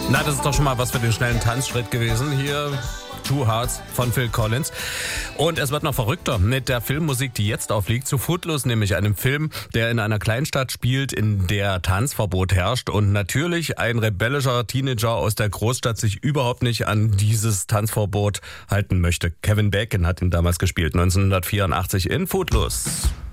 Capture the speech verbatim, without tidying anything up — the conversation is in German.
Na, das ist doch schon mal was für den schnellen Tanzschritt gewesen. Hier Two Hearts von Phil Collins. Und es wird noch verrückter mit der Filmmusik, die jetzt aufliegt. Zu Footloose, nämlich einem Film, der in einer Kleinstadt spielt, in der Tanzverbot herrscht. Und natürlich ein rebellischer Teenager aus der Großstadt sich überhaupt nicht an dieses Tanzverbot halten möchte. Kevin Bacon hat ihn damals gespielt, neunzehnhundertvierundachtzig in Footloose.